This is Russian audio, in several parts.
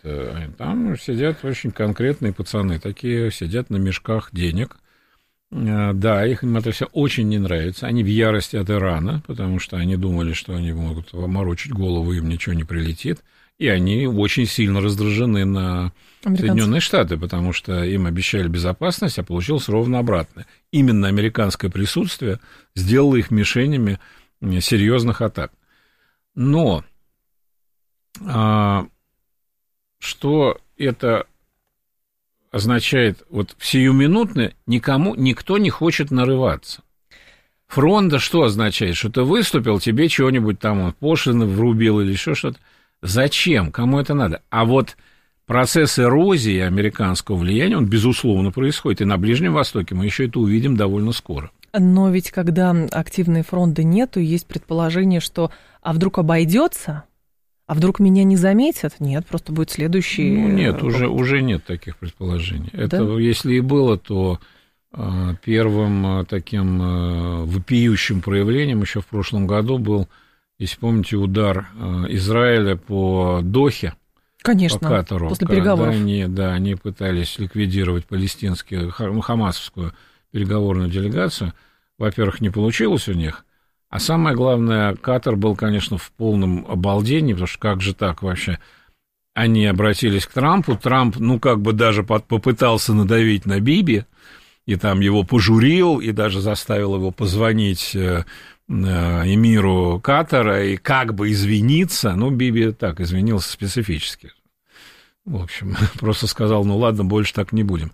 Там сидят очень конкретные пацаны, такие сидят на мешках денег. Да, им это все очень не нравится. Они в ярости от Ирана, потому что они думали, что они могут морочить голову, им ничего не прилетит. И они очень сильно раздражены на Соединенные Штаты, потому что им обещали безопасность, а получилось ровно обратное. Именно американское присутствие сделало их мишенями серьезных атак. Но что это означает? Вот сиюминутно никто не хочет нарываться. Фронта что означает? Что ты выступил, тебе чего-нибудь там пошлины врубил или еще что-то. Зачем? Кому это надо? А вот процесс эрозии американского влияния, он, безусловно, происходит. И на Ближнем Востоке мы еще это увидим довольно скоро. Но ведь когда активной фронта нету, есть предположение, что а вдруг обойдется? А вдруг меня не заметят? Нет, просто будет следующий... Нет, уже нет таких предположений. Да? Это, если и было, то первым таким вопиющим проявлением еще в прошлом году был, если помните, удар Израиля по Дохе. Конечно, по Катару, после переговоров. Они пытались ликвидировать палестинскую, хамасовскую переговорную делегацию. Во-первых, не получилось у них. А самое главное, Катар был, конечно, в полном обалдении, потому что как же так вообще? Они обратились к Трампу, Трамп, даже попытался надавить на Биби, и там его пожурил, и даже заставил его позвонить эмиру Катара и как бы извиниться. Биби так извинился специфически. В общем, просто сказал, ладно, больше так не будем.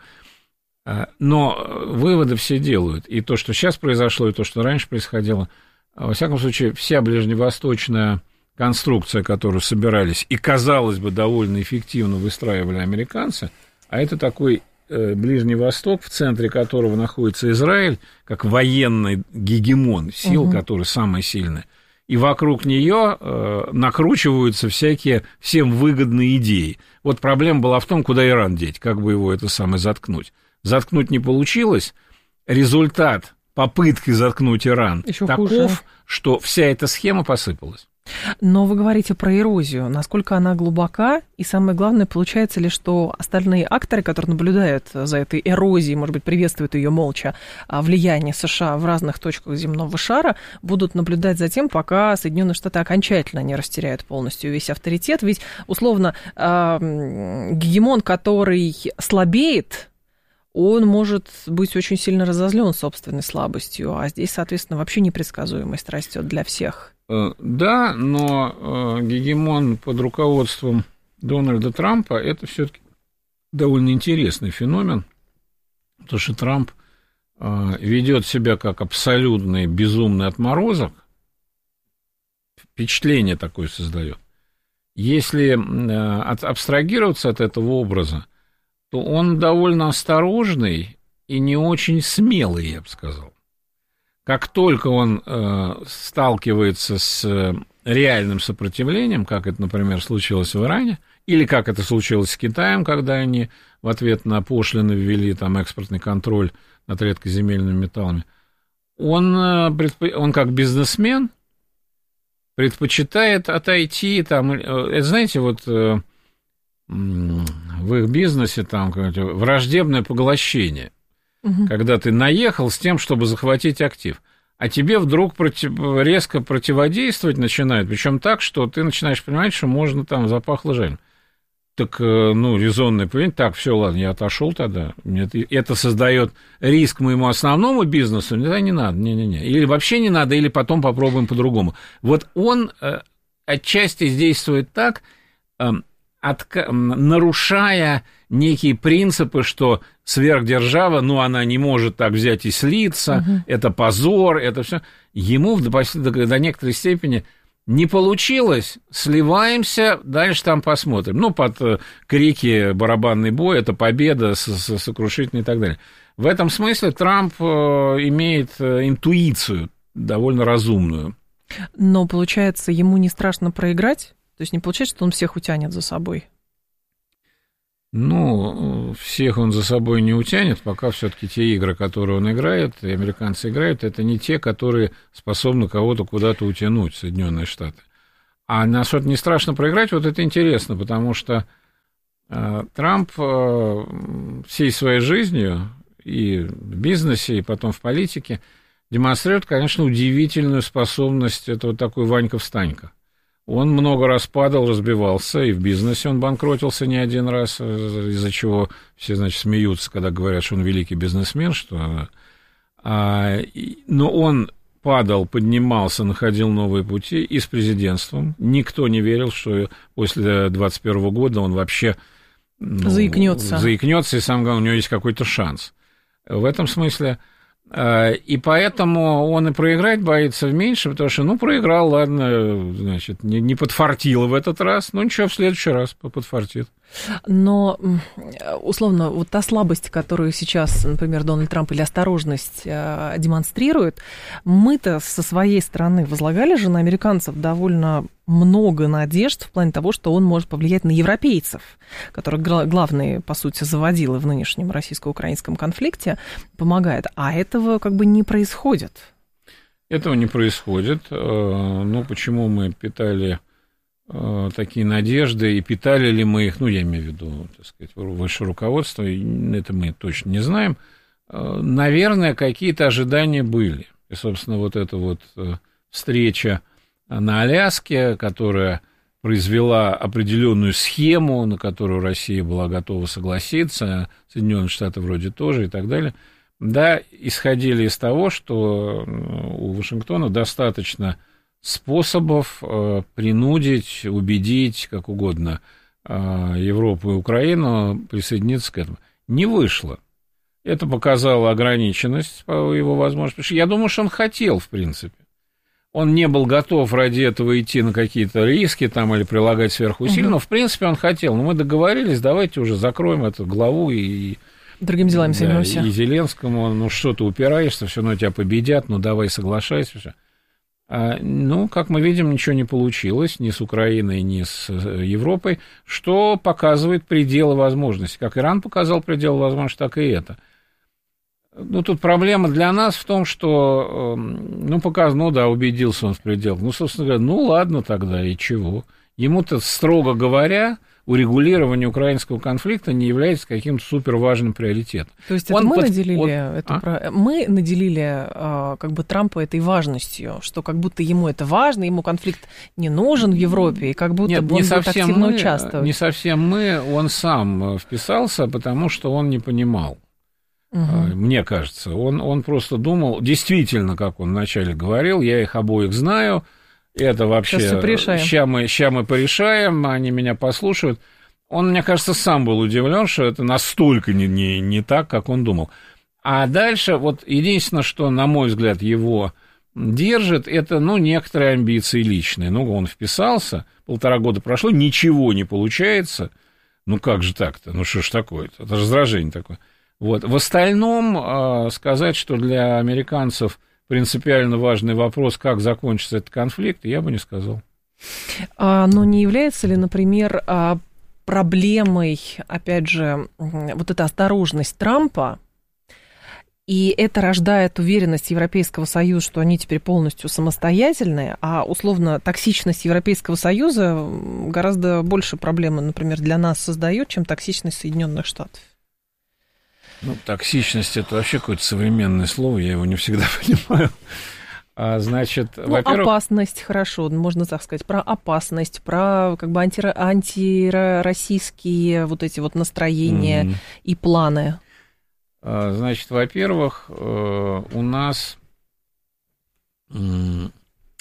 Но выводы все делают. И то, что сейчас произошло, и то, что раньше происходило, во всяком случае, вся ближневосточная конструкция, которую собирались и, казалось бы, довольно эффективно выстраивали американцы, а это такой Ближний Восток, в центре которого находится Израиль, как военный гегемон, сил, который самая сильная, и вокруг нее накручиваются всякие всем выгодные идеи. Вот проблема была в том, куда Иран деть, как бы его заткнуть. Заткнуть не получилось, результат попытки заткнуть Иран еще таков, хуже, что вся эта схема посыпалась. Но вы говорите про эрозию. Насколько она глубока? И самое главное, получается ли, что остальные акторы, которые наблюдают за этой эрозией, может быть, приветствуют ее молча, влияние США в разных точках земного шара, будут наблюдать за тем, пока Соединенные Штаты окончательно не растеряют полностью весь авторитет? Ведь, условно, гегемон, который слабеет, он может быть очень сильно разозлен собственной слабостью, а здесь, соответственно, вообще непредсказуемость растет для всех. Да, но гегемон под руководством Дональда Трампа – это все-таки довольно интересный феномен, потому что Трамп ведет себя как абсолютный безумный отморозок, впечатление такое создает. Если абстрагироваться от этого образа, то он довольно осторожный и не очень смелый, я бы сказал. Как только он сталкивается с реальным сопротивлением, как это, например, случилось в Иране, или как это случилось с Китаем, когда они в ответ на пошлины ввели там экспортный контроль над редкоземельными металлами, он как бизнесмен предпочитает отойти там, это, знаете, вот в их бизнесе там враждебное поглощение, когда ты наехал с тем, чтобы захватить актив, а тебе вдруг резко противодействовать начинают, причем так, что ты начинаешь понимать, что можно там запахло жареным. Так, резонное поведение, так, все, ладно, я отошел тогда, это создает риск моему основному бизнесу, тогда не надо, не-не-не, или вообще не надо, или потом попробуем по-другому. Вот он отчасти действует так, нарушая некие принципы, что сверхдержава, она не может так взять и слиться, это позор, это все. Ему до некоторой степени не получилось, сливаемся, дальше там посмотрим. Под крики барабанный бой, это победа сокрушительная и так далее. В этом смысле Трамп имеет интуицию довольно разумную. Но, получается, ему не страшно проиграть? То есть не получается, что он всех утянет за собой? Всех он за собой не утянет, пока все-таки те игры, которые он играет, и американцы играют, это не те, которые способны кого-то куда-то утянуть, Соединенные Штаты. А насколько не страшно проиграть, вот это интересно, потому что Трамп всей своей жизнью и в бизнесе, и потом в политике демонстрирует, конечно, удивительную способность. Это вот такой Ванька-встанька. Он много раз падал, разбивался, и в бизнесе он банкротился не один раз, из-за чего все, значит, смеются, когда говорят, что он великий бизнесмен, что... Но он падал, поднимался, находил новые пути, и с президентством. Никто не верил, что после 2021 года он вообще... заикнется, и самое главное, у него есть какой-то шанс. В этом смысле... И поэтому он и проиграть боится меньше, потому что, проиграл, ладно, значит, не подфартило в этот раз, ничего, в следующий раз подфартит. Но, условно, вот та слабость, которую сейчас, например, Дональд Трамп или осторожность демонстрирует, мы-то со своей стороны возлагали же на американцев довольно много надежд в плане того, что он может повлиять на европейцев, которые главные, по сути, заводилы в нынешнем российско-украинском конфликте, помогает. А этого как бы не происходит. Этого не происходит. Почему мы питали такие надежды, и питали ли мы их, я имею в виду, так сказать, высшее руководство, это мы точно не знаем. Наверное, какие-то ожидания были. И, собственно, вот эта вот встреча на Аляске, которая произвела определенную схему, на которую Россия была готова согласиться, Соединенные Штаты вроде тоже и так далее, да, исходили из того, что у Вашингтона достаточно способов принудить, убедить, как угодно, Европу и Украину присоединиться к этому. Не вышло. Это показало ограниченность по его возможностям. Я думаю, что он хотел, в принципе. Он не был готов ради этого идти на какие-то риски там, или прилагать сверхусилия, но, в принципе, он хотел. Но мы договорились, давайте уже закроем эту главу и... Другими делами займемся. И Зеленскому, что ты упираешься, все равно тебя победят, давай соглашайся. Как мы видим, ничего не получилось ни с Украиной, ни с Европой, что показывает пределы возможностей. Как Иран показал пределы возможностей, так и это. Тут проблема для нас в том, что, убедился он в пределах. Собственно говоря, ладно тогда, и чего? Ему-то, строго говоря, урегулирование украинского конфликта не является каким-то суперважным приоритетом. То есть это мы наделили как бы Трампа этой важностью, что как будто ему это важно, ему конфликт не нужен в Европе, и как будто бы он будет активно участвовать. Не совсем мы, он сам вписался, потому что он не понимал. Мне кажется, он просто думал, действительно, как он вначале говорил, я их обоих знаю, это вообще, ща мы порешаем, они меня послушают. Он, мне кажется, сам был удивлен, что это настолько не так, как он думал. А дальше, единственное, что, на мой взгляд, его держит, это, некоторые амбиции личные. Он вписался, 1,5 года прошло, ничего не получается. Как же так-то? Что ж такое-то? Это раздражение такое. В остальном сказать, что для американцев принципиально важный вопрос, как закончится этот конфликт, я бы не сказал. Но не является ли, например, проблемой, опять же, вот эта осторожность Трампа, и это рождает уверенность Европейского Союза, что они теперь полностью самостоятельные, а условно токсичность Европейского Союза гораздо больше проблемы, например, для нас создает, чем токсичность Соединенных Штатов? Токсичность – это вообще какое-то современное слово, я его не всегда понимаю. Значит, во-первых... Опасность, хорошо, можно так сказать, про опасность, про как бы антироссийские вот эти вот настроения и планы. Значит, во-первых, у нас не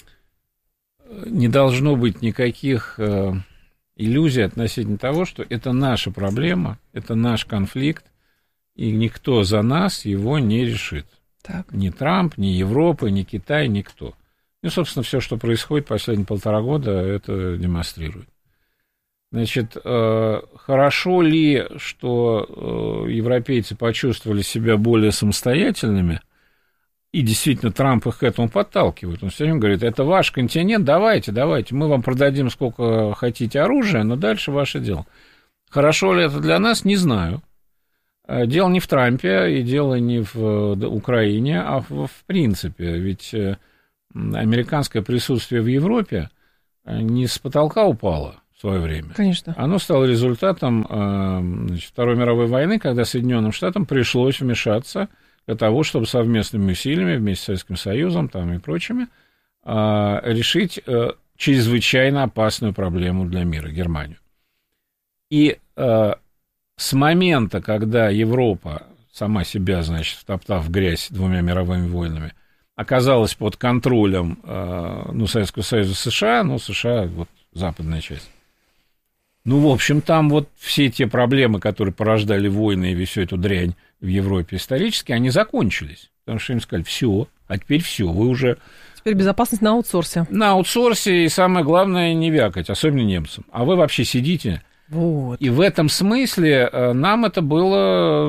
должно быть никаких иллюзий относительно того, что это наша проблема, это наш конфликт, и никто за нас его не решит. Так. Ни Трамп, ни Европа, ни Китай, никто. Собственно, все, что происходит последние 1,5 года, это демонстрирует. Значит, хорошо ли, что европейцы почувствовали себя более самостоятельными, и действительно Трамп их к этому подталкивает. Он все время говорит, это ваш континент, давайте, мы вам продадим сколько хотите оружия, но дальше ваше дело. Хорошо ли это для нас, не знаю. Дело не в Трампе, и дело не в Украине, а в принципе. Ведь американское присутствие в Европе не с потолка упало. в свое время. Конечно. Оно стало результатом Второй мировой войны, когда Соединенным Штатам пришлось вмешаться для того, чтобы совместными усилиями вместе с Советским Союзом там, и прочими решить чрезвычайно опасную проблему для мира, Германию. И с момента, когда Европа, сама себя, значит, втоптав в грязь 2 мировыми войнами, оказалась под контролем Советского Союза, США, США, вот западная часть. В общем, там вот все те проблемы, которые порождали войны и всю эту дрянь в Европе исторически, они закончились. Потому что им сказали, все, а теперь все, вы уже... Теперь безопасность на аутсорсе. На аутсорсе, и самое главное, не вякать, особенно немцам. А вы вообще сидите... Вот. И в этом смысле нам это было,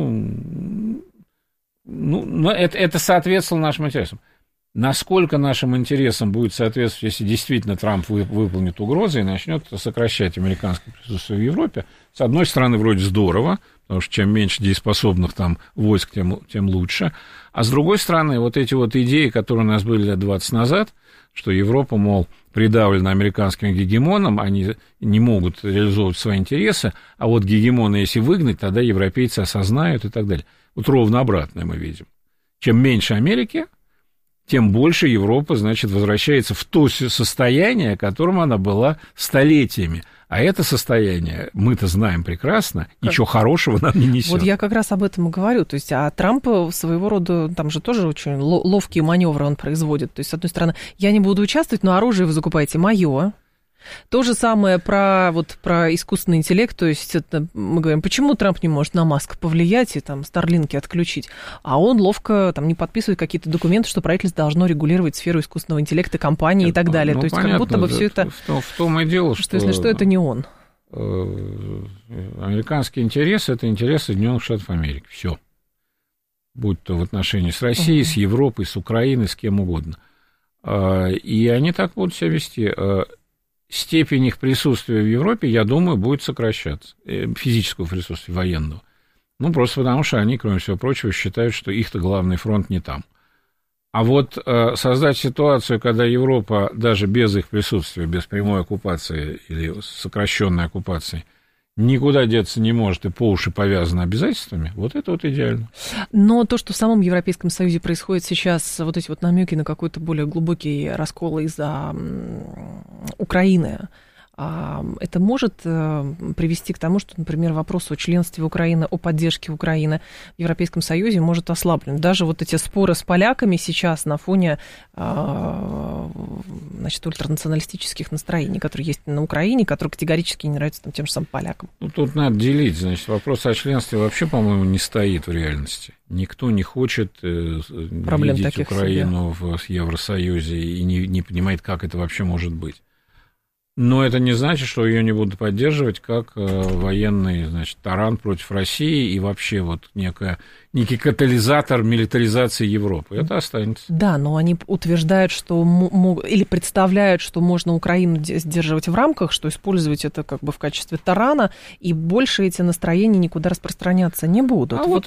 это соответствовало нашим интересам. Насколько нашим интересам будет соответствовать, если действительно Трамп выполнит угрозы и начнет сокращать американское присутствие в Европе, с одной стороны, вроде здорово, потому что чем меньше дееспособных там войск, тем лучше. А с другой стороны, вот эти вот идеи, которые у нас были лет 20 назад, что Европа, мол, придавлена американским гегемоном, они не могут реализовывать свои интересы, а вот гегемона, если выгнать, тогда европейцы осознают и так далее. Вот ровно обратное мы видим. Чем меньше Америки, тем больше Европа, значит, возвращается в то состояние, которым она была столетиями. А это состояние, мы-то знаем прекрасно, ничего хорошего нам не несет. Вот я как раз об этом и говорю. То есть, а Трамп своего рода, там же тоже очень ловкие маневры он производит. То есть, с одной стороны, я не буду участвовать, но оружие вы закупаете мое. То же самое про искусственный интеллект, то есть это, мы говорим, почему Трамп не может на Маска повлиять и там Старлинки отключить, а он ловко там не подписывает какие-то документы, что правительство должно регулировать сферу искусственного интеллекта, компании и так далее. То есть понятно, как будто бы все это... В том и дело, что если что, это не он. Американские интересы – это интересы Соединенных Штатов Америки. Все. Будь то в отношении с Россией, с Европой, с Украиной, с кем угодно. И они так будут себя вести. Степень их присутствия в Европе, я думаю, будет сокращаться, физического присутствия военного. Просто потому, что они, кроме всего прочего, считают, что их-то главный фронт не там. А вот создать ситуацию, когда Европа даже без их присутствия, без прямой оккупации или сокращенной оккупации, никуда деться не может и по уши повязано обязательствами, вот это вот идеально. Но то, что в самом Европейском Союзе происходит сейчас, вот эти вот намеки на какой-то более глубокий раскол из-за Украины, это может привести к тому, что, например, вопрос о членстве Украины, о поддержке Украины в Европейском Союзе может ослаблен. Даже вот эти споры с поляками сейчас на фоне, значит, ультранационалистических настроений, которые есть на Украине, которые категорически не нравятся тем же самым полякам. Тут надо делить. Значит, вопрос о членстве вообще, по-моему, не стоит в реальности. Никто не хочет видеть Украину в Евросоюзе и не понимает, как это вообще может быть. Но это не значит, что ее не будут поддерживать как военный, значит, таран против России и вообще вот некий катализатор милитаризации Европы. Это останется. Да, но они утверждают, что или представляют, что можно Украину сдерживать в рамках, что использовать это как бы в качестве тарана, и больше эти настроения никуда распространяться не будут. А вот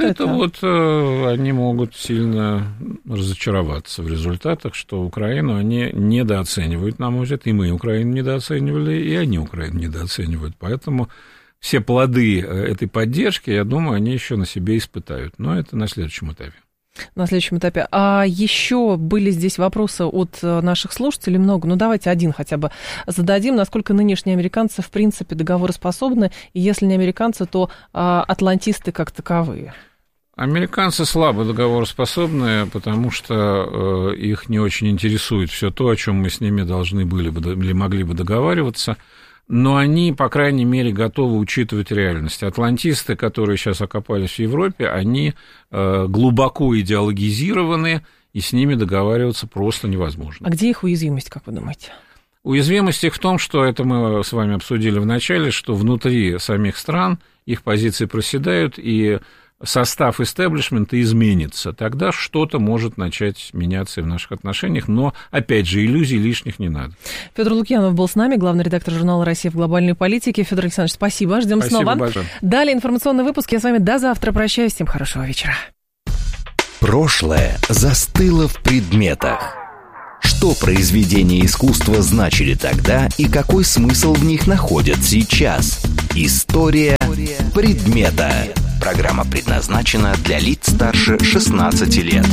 они могут сильно разочароваться в результатах, что Украину они недооценивают, на мой взгляд, и мы Украину недооцениваем, и они Украину недооценивают. Поэтому все плоды этой поддержки, я думаю, они еще на себе испытают. Но это на следующем этапе. На следующем этапе. А еще были здесь вопросы от наших слушателей много. Давайте один хотя бы зададим. Насколько нынешние американцы, в принципе, договороспособны? И если не американцы, то атлантисты как таковые? Американцы слабо договороспособны, потому что их не очень интересует все то, о чем мы с ними должны были бы или могли бы договариваться, но они, по крайней мере, готовы учитывать реальность. Атлантисты, которые сейчас окопались в Европе, они глубоко идеологизированы, и с ними договариваться просто невозможно. А где их уязвимость, как вы думаете? Уязвимость их в том, что это мы с вами обсудили в начале, что внутри самих стран их позиции проседают, и состав истеблишмента изменится, тогда что-то может начать меняться в наших отношениях, но, опять же, иллюзий лишних не надо. Федор Лукьянов был с нами, главный редактор журнала «Россия в глобальной политике». Федор Александрович, спасибо, ждем снова. Спасибо большое. Далее информационный выпуск. Я с вами до завтра прощаюсь. Всем хорошего вечера. Прошлое застыло в предметах. Что произведения искусства значили тогда и какой смысл в них находят сейчас? История предмета. Программа предназначена для лиц старше 16 лет.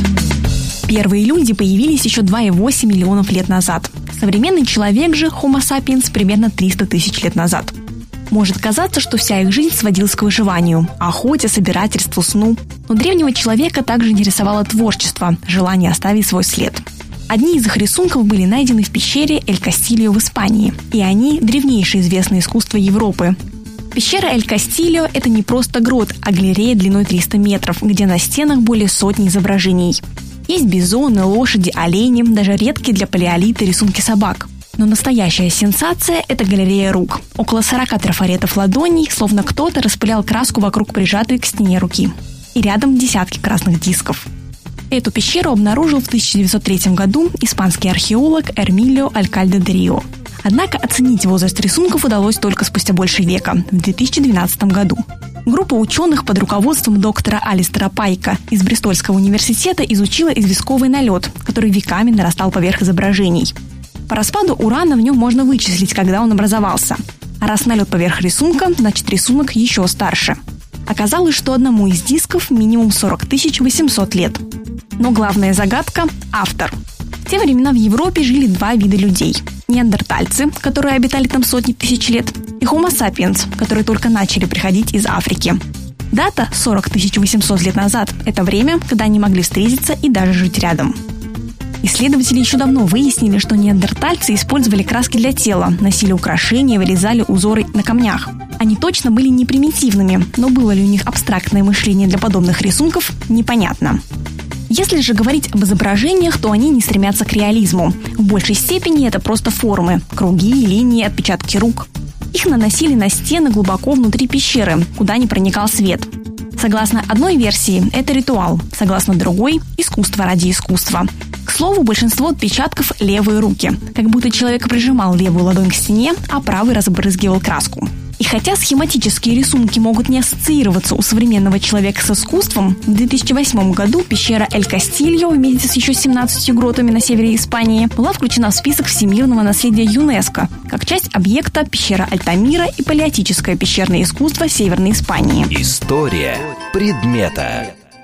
Первые люди появились еще 2,8 миллионов лет назад. Современный человек же, Homo sapiens, примерно 300 тысяч лет назад. Может казаться, что вся их жизнь сводилась к выживанию, охоте, собирательству, сну. Но древнего человека также интересовало творчество, желание оставить свой след. Одни из их рисунков были найдены в пещере Эль-Кастильо в Испании, и они – древнейшее известное искусство Европы. Пещера Эль-Кастильо – это не просто грот, а галерея длиной 300 метров, где на стенах более сотни изображений. Есть бизоны, лошади, олени, даже редкие для палеолита рисунки собак. Но настоящая сенсация – это галерея рук. Около 40 трафаретов ладоней, словно кто-то распылял краску вокруг прижатой к стене руки. И рядом десятки красных дисков. Эту пещеру обнаружил в 1903 году испанский археолог Эрмилио Алькальде де Рио. Однако оценить возраст рисунков удалось только спустя больше века, в 2012 году. Группа ученых под руководством доктора Алистера Пайка из Бристольского университета изучила известковый налет, который веками нарастал поверх изображений. По распаду урана в нем можно вычислить, когда он образовался. А раз налет поверх рисунка, значит рисунок еще старше. Оказалось, что одному из дисков минимум 40 800 лет. Но главная загадка – автор. В те времена в Европе жили два вида людей. Неандертальцы, которые обитали там сотни тысяч лет, и Homo sapiens, которые только начали приходить из Африки. Дата – 40 800 лет назад – это время, когда они могли встретиться и даже жить рядом. Исследователи еще давно выяснили, что неандертальцы использовали краски для тела, носили украшения, вырезали узоры на камнях. Они точно были не примитивными, но было ли у них абстрактное мышление для подобных рисунков – непонятно. Если же говорить об изображениях, то они не стремятся к реализму. В большей степени это просто формы – круги, линии, отпечатки рук. Их наносили на стены глубоко внутри пещеры, куда не проникал свет. Согласно одной версии, это ритуал, согласно другой – искусство ради искусства. К слову, большинство отпечатков – левые руки, как будто человек прижимал левую ладонь к стене, а правый разбрызгивал краску. И хотя схематические рисунки могут не ассоциироваться у современного человека с искусством, в 2008 году пещера Эль-Кастильо вместе с еще 17 гротами на севере Испании была включена в список всемирного наследия ЮНЕСКО как часть объекта пещера Альтамира и палеотическое пещерное искусство Северной Испании. История предмета.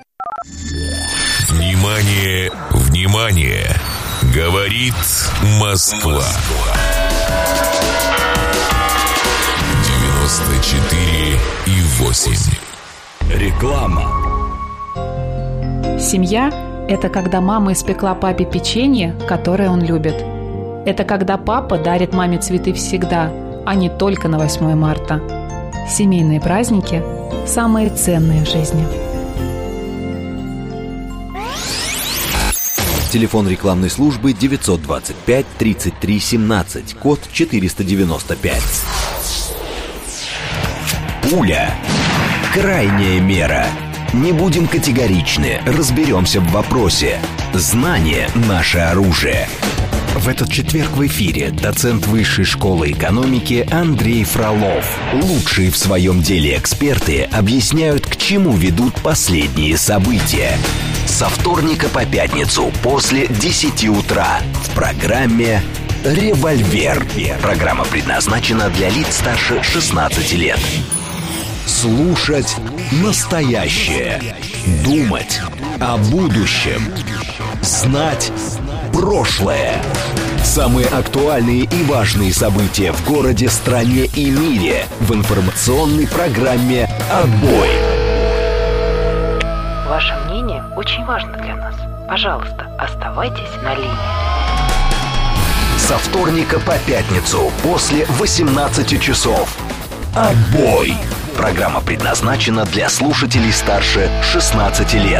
Внимание, внимание! Говорит Москва. 94,8. Реклама. Семья – это когда мама испекла папе печенье, которое он любит. Это когда папа дарит маме цветы всегда, а не только на 8 марта. Семейные праздники – самые ценные в жизни. Телефон рекламной службы 925 33 17, код 495. Пуля. Крайняя мера. Не будем категоричны, разберемся в вопросе. Знание – наше оружие. В этот четверг в эфире доцент Высшей школы экономики Андрей Фролов. Лучшие в своем деле эксперты объясняют, к чему ведут последние события. Со вторника по пятницу после 10 утра в программе «Револьвер». Программа предназначена для лиц старше 16 лет. Слушать настоящее. Думать о будущем. Знать прошлое. Самые актуальные и важные события в городе, стране и мире в информационной программе «Отбой». Ваше мнение очень важно для нас. Пожалуйста, оставайтесь на линии. Со вторника по пятницу после 18 часов. «Отбой». Программа предназначена для слушателей старше 16 лет.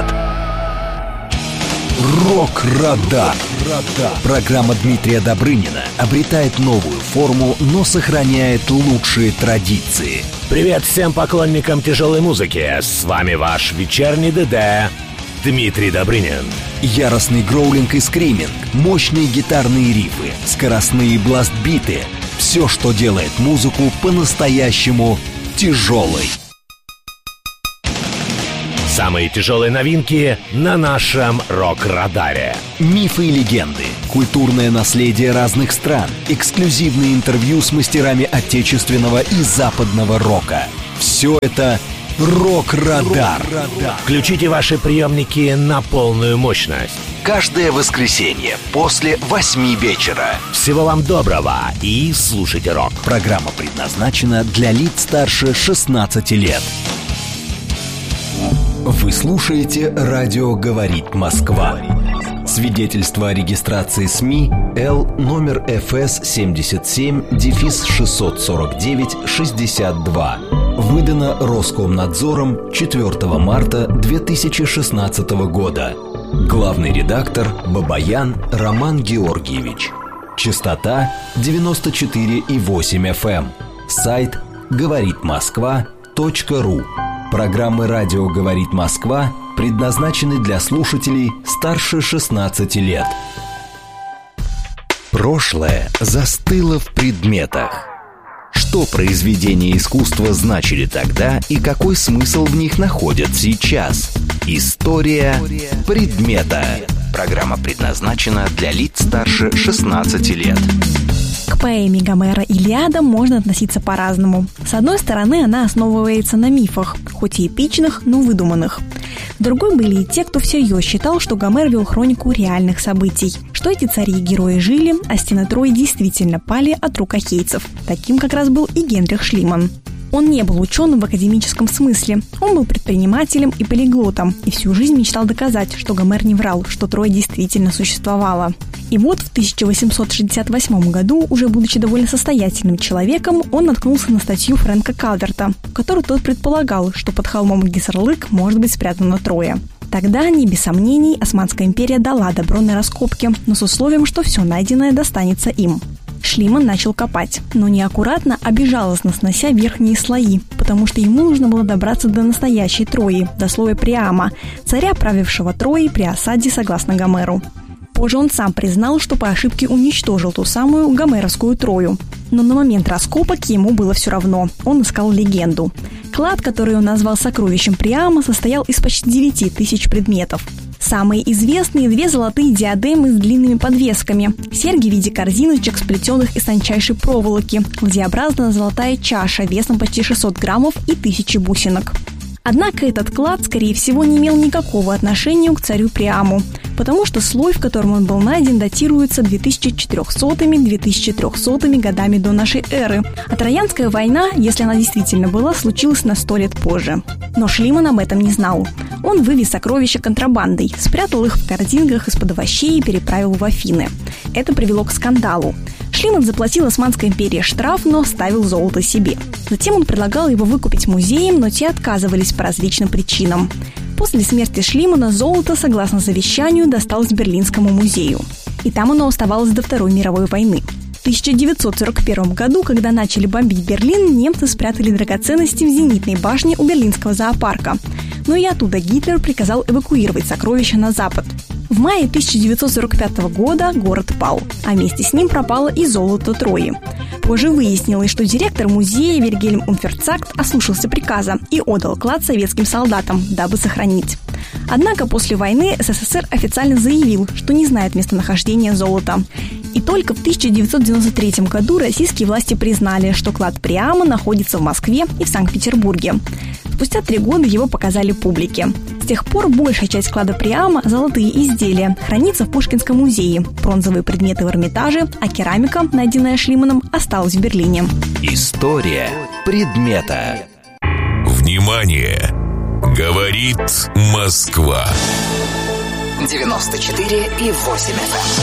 Рок-радар. Программа Дмитрия Добрынина обретает новую форму, но сохраняет лучшие традиции. Привет всем поклонникам тяжелой музыки. С вами ваш вечерний ДД Дмитрий Добрынин. Яростный гроулинг и скриминг, мощные гитарные рифы, скоростные бластбиты. Все, что делает музыку по-настоящему тяжелой. Самые тяжелые новинки на нашем рок-радаре. Мифы и легенды, культурное наследие разных стран, эксклюзивные интервью с мастерами отечественного и западного рока. Все это «Рок-радар». Включите ваши приемники на полную мощность. Каждое воскресенье после 8 вечера. Всего вам доброго и слушайте рок. Программа предназначена для лиц старше 16 лет. Вы слушаете «Радио говорит Москва». Свидетельство о регистрации СМИ Л номер ФС 77-649-62. Выдано Роскомнадзором 4 марта 2016 года. Главный редактор Бабаян Роман Георгиевич. Частота 94,8 FM. Сайт говоритмосква.ру. Программы «Радио говорит Москва» предназначены для слушателей старше 16 лет. Прошлое застыло в предметах. Что произведения искусства значили тогда и какой смысл в них находят сейчас? История предмета. Программа предназначена для лиц старше 16 лет. К поэме Гомера «Илиада» можно относиться по-разному. С одной стороны, она основывается на мифах, хоть и эпичных, но выдуманных. С другой были и те, кто всерьез считал, что Гомер вел хронику реальных событий, что эти цари и герои жили, а стены Трои действительно пали от рук ахейцев. Таким как раз был и Генрих Шлиман. Он не был ученым в академическом смысле. Он был предпринимателем и полиглотом, и всю жизнь мечтал доказать, что Гомер не врал, что Троя действительно существовала. И вот в 1868 году, уже будучи довольно состоятельным человеком, он наткнулся на статью Фрэнка Калверта, в которой тот предполагал, что под холмом Гиссерлык может быть спрятана Троя. Тогда, не без сомнений, Османская империя дала добро на раскопки, но с условием, что все найденное достанется им. Шлиман начал копать, но не аккуратно, а безжалостно снося верхние слои, потому что ему нужно было добраться до настоящей Трои, до слоя Приама, царя, правившего Троей при осаде согласно Гомеру. Позже он сам признал, что по ошибке уничтожил ту самую гомеровскую Трою. Но на момент раскопок ему было все равно. Он искал легенду. Клад, который он назвал сокровищем Приама, состоял из почти 9000 предметов. Самые известные – 2 золотые диадемы с длинными подвесками, серьги в виде корзиночек, сплетенных из тончайшей проволоки, Г-образная золотая чаша весом почти 600 граммов и 1000 бусинок. Однако этот клад, скорее всего, не имел никакого отношения к царю Приаму, потому что слой, в котором он был найден, датируется 2400-2300 годами до нашей эры, а Троянская война, если она действительно была, случилась на 100 лет позже. Но Шлиман об этом не знал. Он вывез сокровища контрабандой, спрятал их в корзинках из-под овощей и переправил в Афины. Это привело к скандалу. Шлиман заплатил Османской империи штраф, но оставил золото себе. Затем он предлагал его выкупить музеям, но те отказывались по различным причинам. После смерти Шлимана золото, согласно завещанию, досталось Берлинскому музею. И там оно оставалось до Второй мировой войны. В 1941 году, когда начали бомбить Берлин, немцы спрятали драгоценности в зенитной башне у Берлинского зоопарка. Но и оттуда Гитлер приказал эвакуировать сокровища на запад. В мае 1945 года город пал, а вместе с ним пропало и золото Трои. Позже выяснилось, что директор музея Вильгельм Унферцагт ослушался приказа и отдал клад советским солдатам, дабы сохранить. Однако после войны СССР официально заявил, что не знает местонахождения золота. И только в 1993 году российские власти признали, что клад Приама находится в Москве и в Санкт-Петербурге. Спустя 3 года его показали публике. С тех пор большая часть клада Приама, золотые изделия, хранится в Пушкинском музее, бронзовые предметы в Эрмитаже, а керамика, найденная Шлиманом, осталась в Берлине. История предмета. Внимание! Говорит Москва. 94,8 FM.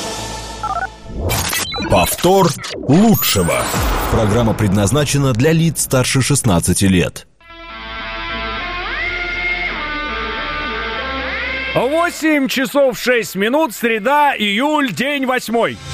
Повтор лучшего. Программа предназначена для лиц старше 16 лет. 8 часов 6 минут, среда, июль, день 8.